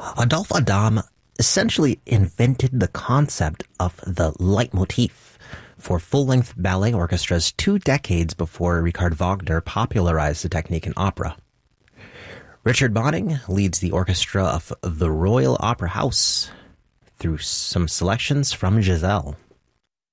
Adolphe Adam essentially invented the concept of the leitmotif for full-length ballet orchestras 2 decades before Richard Wagner popularized the technique in opera. Richard Bonning leads the orchestra of the Royal Opera House through some selections from Giselle.